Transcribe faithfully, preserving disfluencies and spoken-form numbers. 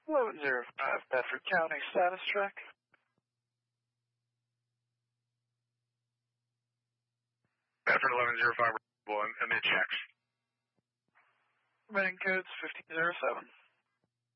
eleven oh five, Bedford County, status check. Bedford eleven oh five, emit checks. Emitting codes fifteen oh seven.